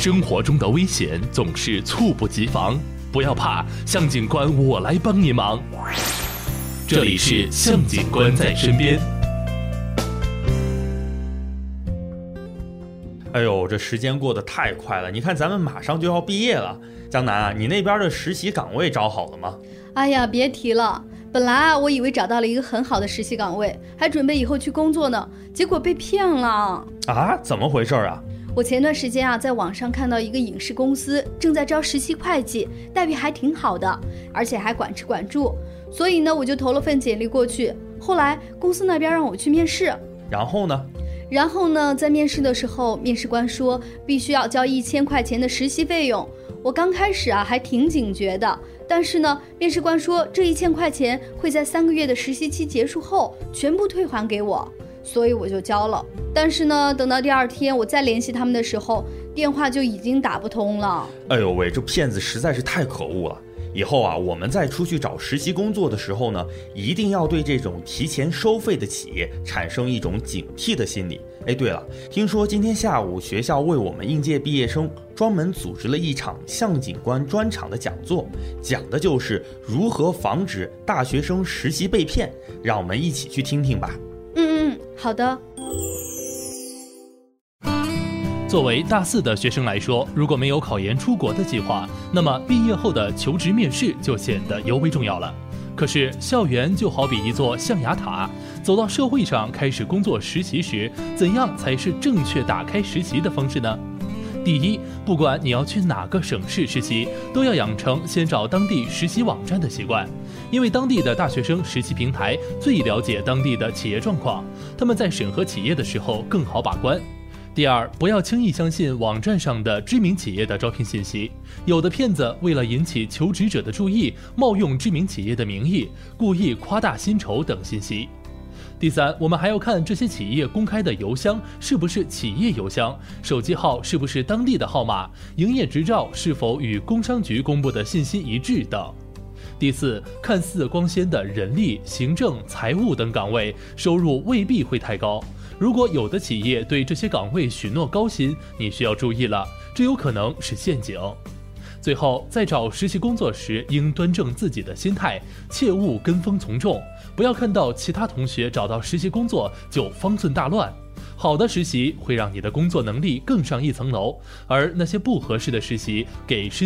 生活中的危险总是猝不及防，不要怕，向警官我来帮你忙。这里是向警官在身边。 哎呦，这时间过得太快了，你看咱们马上就要毕业了。江南啊，你那边的实习岗位招好了吗？ 哎呀，别提了，本来我以为找到了一个很好的实习岗位，还准备以后去工作呢，结果被骗了。 啊，怎么回事啊？ 我前段时间在网上看到一个影视公司正在招实习会计，待遇还挺好的，而且还管吃管住，所以呢，我就投了份简历过去。后来公司那边让我去面试， 然后呢， 在面试的时候，面试官说必须要交1000块钱的实习费用。我刚开始还挺警觉的，但是呢，面试官说这1000块钱会在3个月的实习期结束后全部退还给我，所以我就交了。但是呢，等到第2天我再联系他们的时候，电话就已经打不通了。 哎呦喂，这骗子实在是太可恶了。以后我们再出去找实习工作的时候呢，一定要对这种提前收费的企业产生一种警惕的心理。哎，对了，听说今天下午学校为我们应届毕业生专门组织了一场向警官专场的讲座，讲的就是如何防止大学生实习被骗，让我们一起去听听吧。 好的。 作为大4的学生来说，如果没有考研出国的计划，那么毕业后的求职面试就显得尤为重要了。可是校园就好比一座象牙塔，走到社会上开始工作实习时，怎样才是正确打开实习的方式呢？第一，不管你要去哪个省市实习，都要养成先找当地实习网站的习惯，因为当地的大学生实习平台最了解当地的企业状况，他们在审核企业的时候更好把关。第二，不要轻易相信网站上的知名企业的招聘信息，有的骗子为了引起求职者的注意，冒用知名企业的名义，故意夸大薪酬等信息。第三，我们还要看这些企业公开的邮箱是不是企业邮箱，手机号是不是当地的号码，营业执照是否与工商局公布的信息一致等。第四，看似光鲜的人力、行政、财务等岗位，收入未必会太高。如果有的企业对这些岗位许诺高薪，你需要注意了，这有可能是陷阱。最后，在找实习工作时，应端正自己的心态，切勿跟风从众，不要看到其他同学找到实习工作就方寸大乱。好的实习会让你的工作能力更上一层楼，而那些不合适的实习给